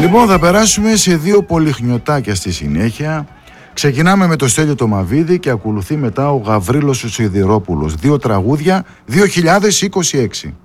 Λοιπόν, θα περάσουμε σε δύο πολυχνιωτάκια στη συνέχεια. Ξεκινάμε με το Στέλιο το Μαβίδη και ακολουθεί μετά ο Γαβρίλος ο Σιδηρόπουλος. Δύο τραγούδια 2026.